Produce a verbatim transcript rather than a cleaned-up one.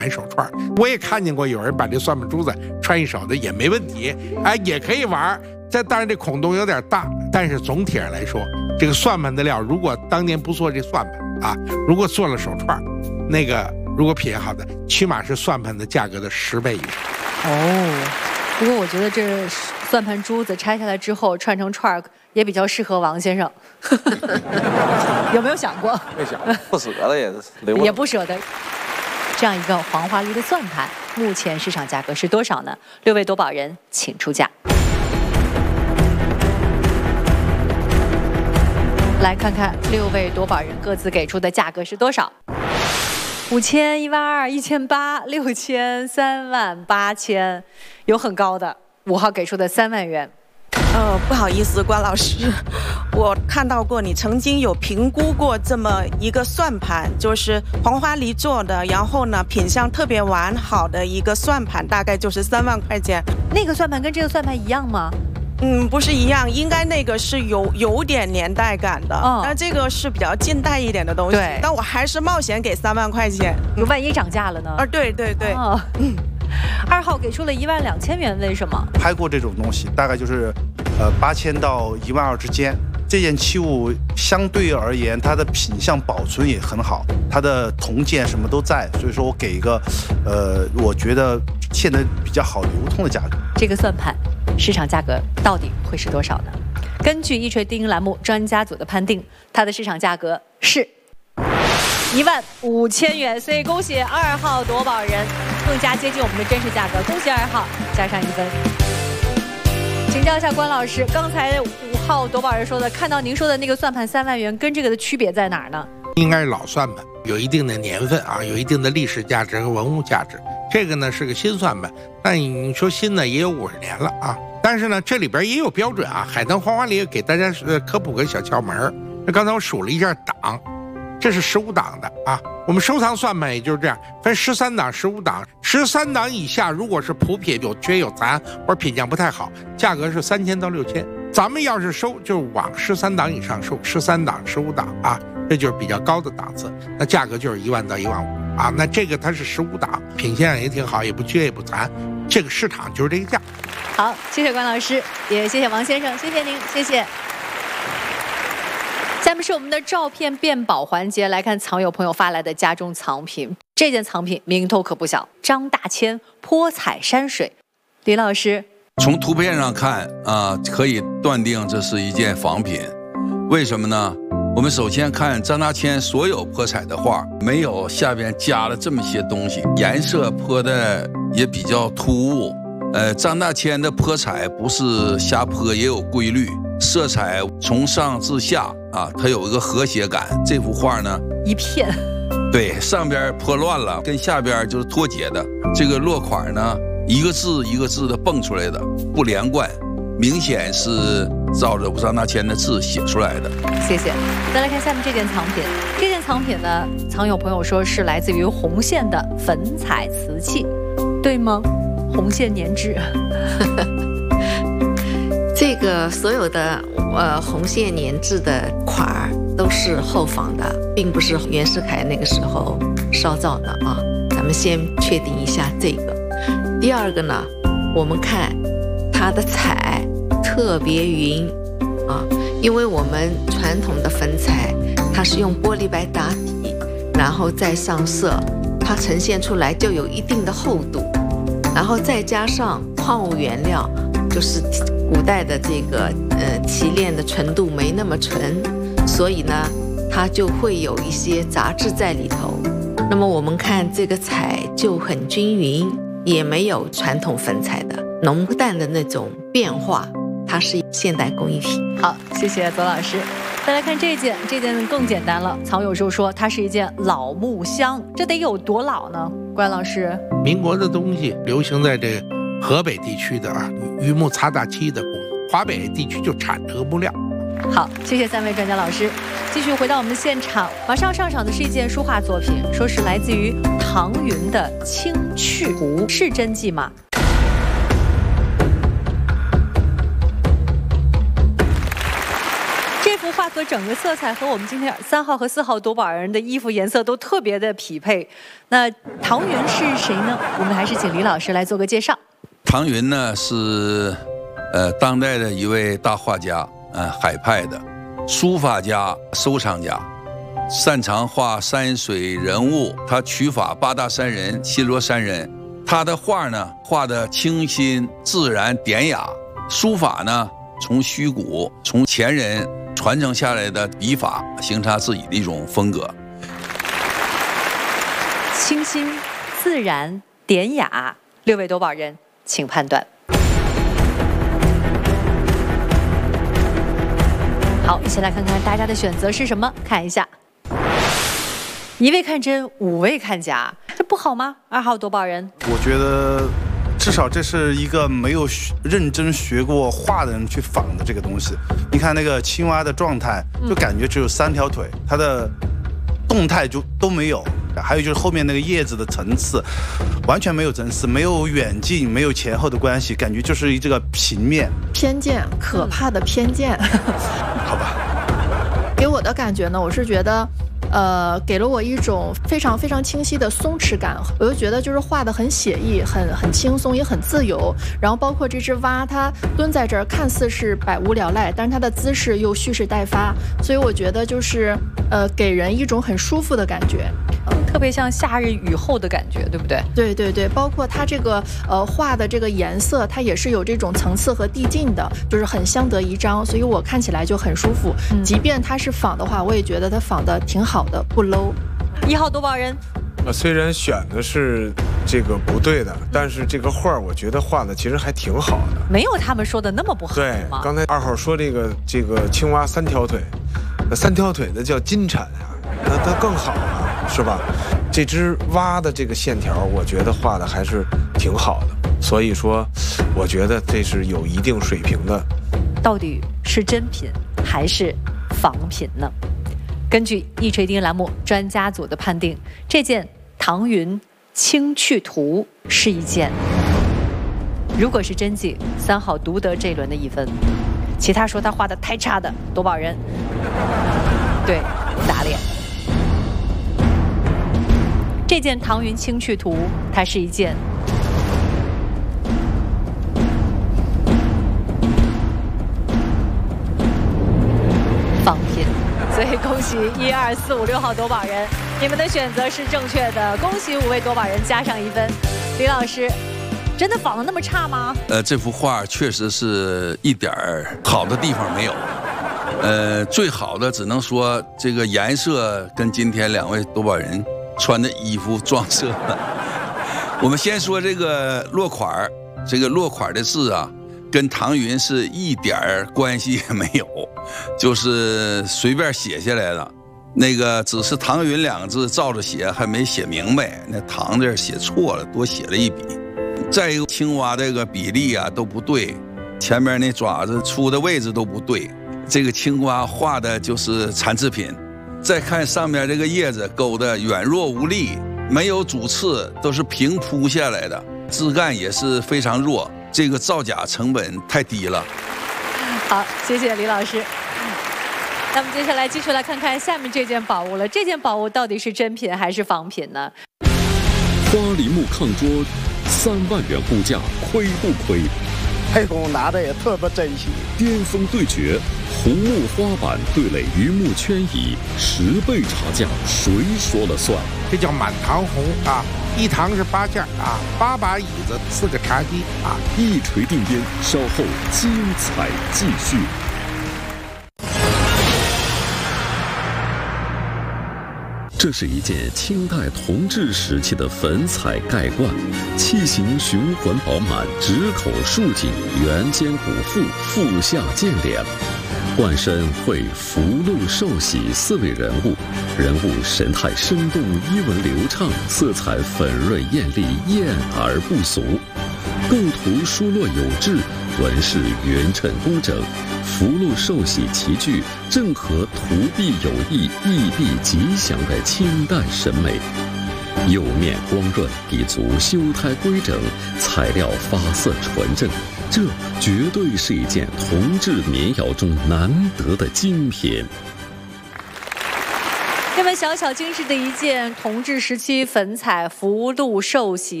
买手串。我也看见过有人把这蒜盘珠子穿一手的也没问题，哎，也可以玩。这当然这孔洞有点大，但是总体上来说，这个蒜盘的料，如果当年不做这蒜盘啊，如果做了手串，那个如果品好的，起码是蒜盘的价格的十倍以上。 哦，不过我觉得这蒜盘珠子拆下来之后串成串儿，也比较适合王先生。有没有想过？ 没想，不舍得也留。 也不舍得。这样一个黄花梨的蒜盘，目前市场价格是多少呢？六位夺宝人请出价。来看看六位夺宝人各自给出的价格是多少？五千、一万二、一千八、六千、三万八千，有很高的。五号给出的三万元。 呃，不好意思，关老师，我看到过你曾经有评估过这么一个算盘，就是黄花梨做的，然后呢品相特别完好的一个算盘，大概就是三万块钱。 那个算盘跟这个算盘一样吗？ 嗯，不是一样，应该那个是有有点年代感的， 哦、 那这个是比较近代一点的东西。 对， 但我还是冒险给三万块钱， 嗯、万一涨价了呢？ 啊，对对对。 哦、嗯。二号给出了一万两千元，为什么？ 拍过这种东西，大概就是，呃，八千到一万二之间。这件器物相对而言，它的品相保存也很好，它的铜件什么都在，所以说我给一个，呃，我觉得现在比较好流通的价格。 这个算盘市场价格到底会是多少呢？根据一锤定音栏目专家组的判定，它的市场价格是一万五千元，所以恭喜二号夺宝人，更加接近我们的真实价格，恭喜二号加上一分。请教一下关老师，刚才五号夺宝人说的，看到您说的那个算盘三万元，跟这个的区别在哪儿呢？ 应该是老算盘，有一定的年份啊，有一定的历史价值和文物价值。这个呢是个新算盘，但你说新呢也有五十年了啊。但是呢这里边也有标准啊，海棠黄花梨给大家呃科普个小窍门。那刚才我数了一下档，这是十五档的啊。我们收藏算盘也就是这样，分十三档、十五档。十三档以下，如果是普品有缺有残或者品相不太好，价格是三千到六千。咱们要是收，就往十三档以上收，十三档、十五档啊，这就是比较高的档次，那价格就是一万到一万五啊。那这个它是十五档，品相也挺好，也不缺也不残，这个市场就是这个价。 好，谢谢关老师，也谢谢王先生，谢谢您，谢谢。下面是我们的照片辨宝环节，来看藏友朋友发来的家中藏品。这件藏品名头可不小，张大千泼彩山水。李老师， 从图片上看啊，可以断定这是一件仿品。为什么呢？我们首先看张大千所有泼彩的画，没有下边加了这么些东西，颜色泼的也比较突兀。呃，张大千的泼彩不是瞎泼，也有规律，色彩从上至下啊，它有一个和谐感。这幅画呢， 一片， 对，上边泼乱了，跟下边就是脱节的。这个落款呢，一个字一个字的蹦出来的，不连贯，明显是照着张大千的字写出来的。 谢谢。再来看下面这件藏品，这件藏品呢，藏友朋友说是来自于红线的粉彩瓷器，对吗？红线粘制。 这个所有的呃红线粘制的款儿都是后仿的，并不是袁世凯那个时候烧造的啊。咱们先确定一下这个。第二个呢，我们看它的彩特别匀啊，因为我们传统的粉彩它是用玻璃白打底，然后再上色，它呈现出来就有一定的厚度，然后再加上矿物原料，就是古代的这个呃提炼的纯度没那么纯，所以呢它就会有一些杂质在里头。那么我们看这个彩就很均匀，也没有传统粉彩的浓淡的那种变化，它是现代工艺品。 好，谢谢左老师。再来看这件，这件更简单了。藏友就说它是一件老木箱，这得有多老呢？关老师， 民国的东西流行在这个河北地区的啊榆木擦大漆的工艺，华北地区就产这个木料。 好，谢谢三位专家老师。继续回到我们的现场，马上上场的是一件书画作品，说是来自于唐云的《青去湖》，是真迹吗？这幅画和整个色彩和我们今天三号和四号夺宝人的衣服颜色都特别的匹配。那唐云是谁呢？我们还是请李老师来做个介绍。 唐云呢是呃当代的一位大画家，呃海派的书法家、收藏家，擅长画山水人物。他取法八大山人、新罗山人。他的画呢画的清新自然典雅，书法呢从虚古从前人传承下来的笔法，形成他自己的一种风格。 清新自然典雅，六位夺宝人请判断。好，一起来看看大家的选择是什么，看一下。一位看真，五位看假，这不好吗？二号夺宝人， 我觉得至少这是一个没有认真学过画的人去仿的这个东西。你看那个青蛙的状态，就感觉只有三条腿，它的动态就都没有。还有就是后面那个叶子的层次，完全没有层次，没有远近，没有前后的关系，感觉就是这个平面。 偏见，可怕的偏见。 好吧。 给我的感觉呢，我是觉得。呃，给了我一种非常非常清晰的松弛感，我就觉得就是画得很写意，很很轻松，也很自由。然后包括这只蛙，它蹲在这儿，看似是百无聊赖，但是它的姿势又蓄势待发，所以我觉得就是呃，给人一种很舒服的感觉。 嗯，特别像夏日雨后的感觉，对不对？ 对对对，包括它这个呃画的这个颜色，它也是有这种层次和递进的，就是很相得益彰，所以我看起来就很舒服。嗯、即便它是仿的话，我也觉得它仿的挺好的，不 low。 一号夺宝人， 呃，虽然选的是这个不对的，但是这个画我觉得画的其实还挺好的， 没有他们说的那么不好。 对，刚才二号说这个这个青蛙三条腿，那三条腿的叫金蝉啊，那它更好了。是吧？这只蛙的这个线条，我觉得画的还是挺好的，所以说，我觉得这是有一定水平的。 到底是真品还是仿品呢？根据一锤定音栏目专家组的判定，这件唐云清趣图是一件，如果是真迹，三号独得这一轮的一分。其他说他画的太差的夺宝人，对，打脸。这件唐云清趣图，它是一件仿品，所以恭喜一二四五六号夺宝人，你们的选择是正确的，恭喜五位夺宝人加上一分。李老师，真的仿的那么差吗？ 呃，这幅画确实是一点儿好的地方没有。呃，最好的只能说这个颜色跟今天两位夺宝人穿的衣服撞色了。我们先说这个落款，这个落款的字啊，跟唐云是一点关系也没有，就是随便写下来的。那个只是唐云两个字照着写，还没写明白，那唐字写错了，多写了一笔。再一个，青蛙这个比例啊都不对，前面那爪子出的位置都不对，这个青蛙画的就是残次品。再看上面这个叶子勾的软弱无力，没有主次，都是平铺下来的，枝干也是非常弱，这个造假成本太低了。 好，谢谢李老师。那么接下来继续来看看下面这件宝物了，这件宝物到底是真品还是仿品呢？ 花梨木炕桌三万元估价，亏不亏？ 配工拿的也特别珍惜。 巅峰对决，红木花板对垒榆木圈椅，十倍差价，谁说了算？ 这叫满堂红啊！一堂是八件啊，八把椅子，四个茶几啊。 一锤定音，稍后精彩继续。这是一件清代同治时期的粉彩盖罐，器型循环饱满，直口竖颈，圆肩鼓腹，腹下见脸。罐身绘福禄寿喜四位人物，人物神态生动，衣纹流畅，色彩粉润艳丽，艳而不俗。构图疏落有致，纹饰匀称工整，福禄寿喜齐聚，正合图壁有益、义必吉祥的清代审美。 釉面光润，底足修胎规整，材料发色纯正，这绝对是一件铜制民窑中难得的精品。 这么小巧精致的一件铜制时期粉彩福禄寿喜